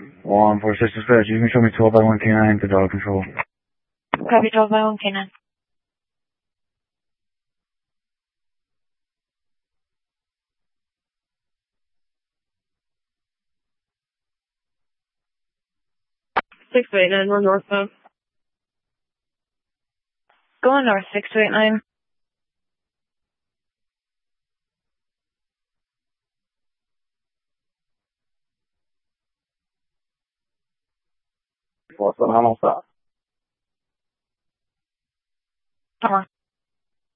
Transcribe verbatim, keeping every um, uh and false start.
One four six dispatch. You can show me twelve by one K nine to dog control. Copy twelve by one K nine. six two eight nine, we're northbound. Going north, six two eight nine. What's the normal stop? Come on.